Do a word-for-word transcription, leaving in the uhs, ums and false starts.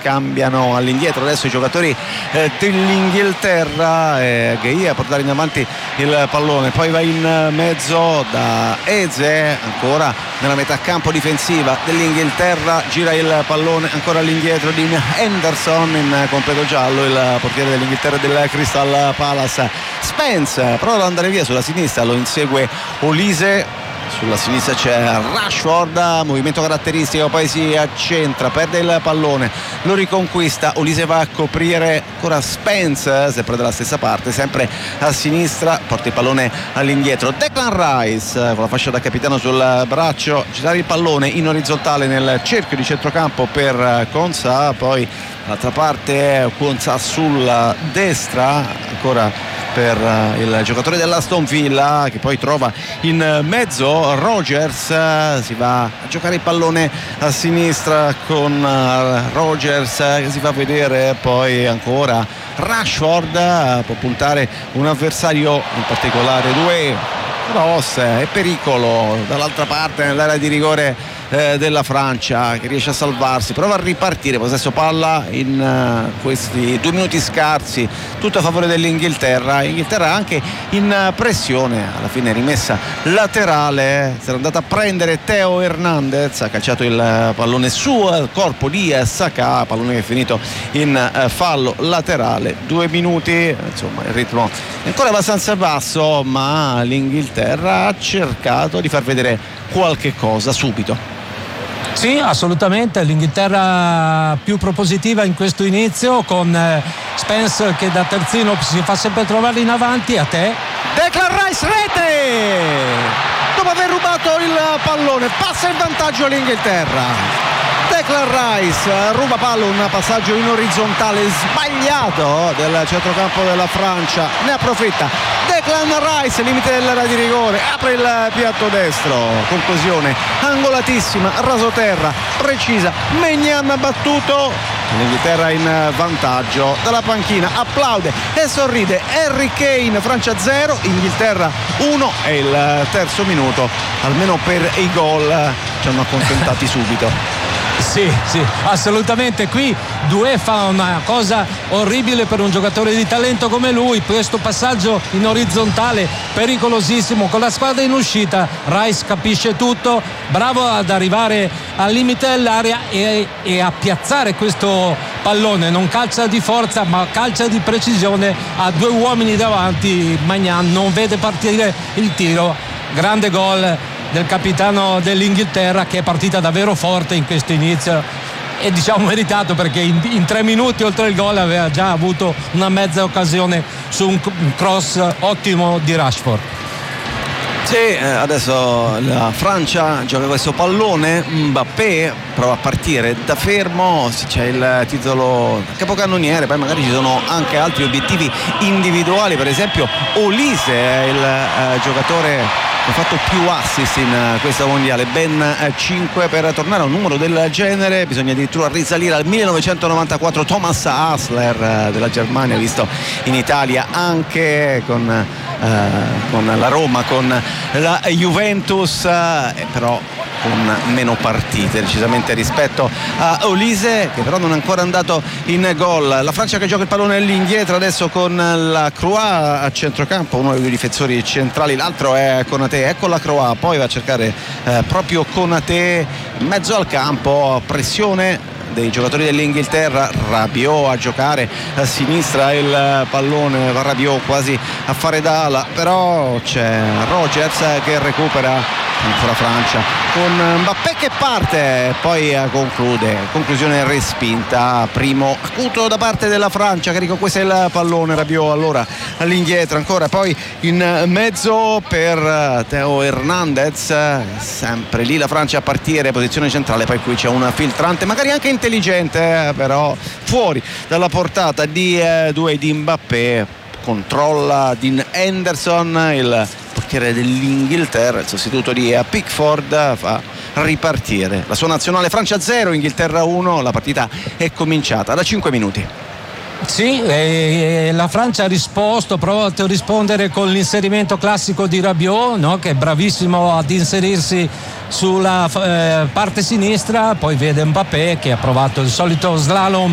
cambiano all'indietro adesso i giocatori eh, dell'Inghilterra, eh, Gheia a portare in avanti il pallone, poi va in mezzo da Eze ancora nella metà campo difensiva dell'Inghilterra, gira il pallone ancora all'indietro di Henderson in completo giallo, il portiere dell'Inghilterra del Crystal Palace. Spence prova ad andare via sulla sinistra, lo insegue Olise. Sulla sinistra c'è Rashford, movimento caratteristico, poi si accentra, perde il pallone, lo riconquista, Olise va a coprire ancora Spence, sempre dalla stessa parte, sempre a sinistra, porta il pallone all'indietro. Declan Rice con la fascia da capitano sul braccio, girare il pallone in orizzontale nel cerchio di centrocampo per Konsa, poi dall'altra parte Konsa sulla destra, ancora per il giocatore dell'Aston Villa che poi trova in mezzo Rogers, si va a giocare il pallone a sinistra con Rogers che si fa vedere, poi ancora Rashford può puntare un avversario, in particolare due cross e pericolo dall'altra parte nell'area di rigore eh, della Francia, che riesce a salvarsi, prova a ripartire, possesso palla in uh, questi due minuti scarsi, tutto a favore dell'Inghilterra. Inghilterra anche in pressione, alla fine rimessa laterale, si era andata a prendere Theo Hernandez, ha calciato il pallone sul corpo di Saka, pallone che è finito in uh, fallo laterale. Due minuti, insomma il ritmo è ancora abbastanza basso, ma l'Inghilterra ha cercato di far vedere qualche cosa subito. Sì, assolutamente, l'Inghilterra più propositiva in questo inizio, con eh, Spence che da terzino si fa sempre trovare in avanti. A te Declan Rice, rete dopo aver rubato il pallone, passa in vantaggio l'Inghilterra. Declan Rice ruba palla, un passaggio in orizzontale sbagliato del centrocampo della Francia, ne approfitta Declan Rice, limite dell'area di rigore, apre il piatto destro, conclusione angolatissima, rasoterra, precisa, Maignan battuto, l'Inghilterra in vantaggio. Dalla panchina applaude e sorride Harry Kane. Francia zero, Inghilterra uno, è il terzo minuto, almeno per i gol ci hanno accontentati subito. Sì, sì, assolutamente. Qui Doué fa una cosa orribile per un giocatore di talento come lui, questo passaggio in orizzontale pericolosissimo con la squadra in uscita. Rice capisce tutto, bravo ad arrivare al limite dell'area e, e a piazzare questo pallone, non calcia di forza ma calcia di precisione, a due uomini davanti, Maignan non vede partire il tiro. Grande gol del capitano dell'Inghilterra, che è partita davvero forte in questo inizio e diciamo meritato, perché in, in tre minuti oltre il gol aveva già avuto una mezza occasione su un, un cross ottimo di Rashford. Sì, adesso la Francia gioca questo pallone, Mbappé prova a partire da fermo, c'è il titolo capocannoniere, poi magari ci sono anche altri obiettivi individuali, per esempio Olise è il eh, giocatore ha fatto più assist in questa mondiale, ben cinque. Per tornare a un numero del genere bisogna addirittura risalire al millenovecentonovantaquattro. Thomas Hasler della Germania, visto in Italia anche con, eh, con la Roma, con la Juventus, eh, però con meno partite decisamente rispetto a Olise, che però non è ancora andato in gol. La Francia che gioca il pallone all'indietro adesso con la Croix a centrocampo, uno dei due difensori centrali, l'altro è Konaté. Ecco la Croix, poi va a cercare eh, proprio Konaté in mezzo al campo, pressione dei giocatori dell'Inghilterra, Rabiot a giocare a sinistra, il pallone va Rabiot quasi a fare d'ala, però c'è Rogers che recupera, ancora Francia con Mbappé che parte, poi conclude, conclusione respinta, primo acuto da parte della Francia. Carico, questo è il pallone, Rabiot allora all'indietro ancora, poi in mezzo per Theo Hernandez, sempre lì la Francia a partire, posizione centrale, poi qui c'è un filtrante magari anche intelligente, però fuori dalla portata di eh, due di Mbappé. Controlla Dean Henderson, il portiere dell'Inghilterra, il sostituto di Pickford, fa ripartire la sua nazionale. Francia zero, Inghilterra uno, la partita è cominciata da cinque minuti. Sì, e la Francia ha risposto, provato a rispondere con l'inserimento classico di Rabiot, no? Che è bravissimo ad inserirsi sulla eh, parte sinistra, poi vede Mbappé che ha provato il solito slalom